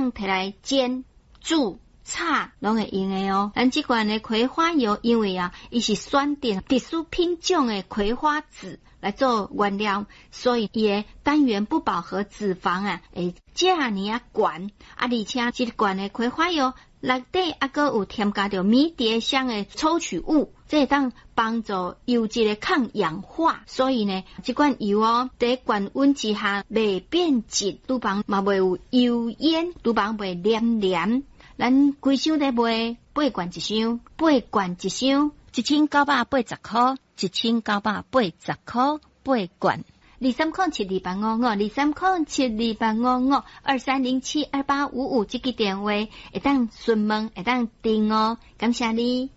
当摕来煎、煮、炒，拢会用的哦。咱这款的葵花油，因为伊是选定特殊品种的葵花籽来做原料，所以伊的单元不饱和脂肪会这样悬，而且这罐的葵花油内底还有添加着迷迭香的抽取物，这当帮助油脂的抗氧化。所以呢，这罐油在高温之下袂变质，厨房嘛袂有油烟，厨房袂黏黏。咱规箱在卖8罐一箱，8罐一箱，1980块，1980块8罐。23072855，23072855，23072855，这个电话会当询问，会当订哦。感谢你。